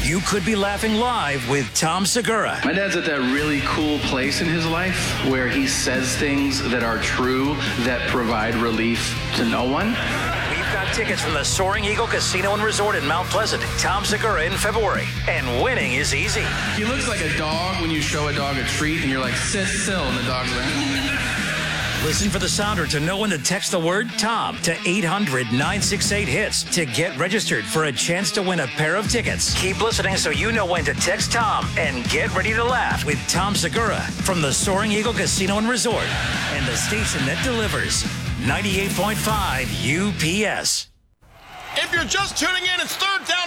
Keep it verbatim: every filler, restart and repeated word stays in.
You could be laughing live with Tom Segura. My dad's at that really cool place in his life where he says things that are true that provide relief to no one. We've got tickets from the Soaring Eagle Casino and Resort in Mount Pleasant. Tom Segura in February. And winning is easy. He looks like a dog when you show a dog a treat and you're like, sit still, and the dog's like... Listen for the sounder to know when to text the word Tom to eight hundred nine six eight hits to get registered for a chance to win a pair of tickets. Keep listening so you know when to text Tom and get ready to laugh with Tom Segura from the Soaring Eagle Casino and Resort and the station that delivers ninety-eight point five U P S. If you're just tuning in, it's third down.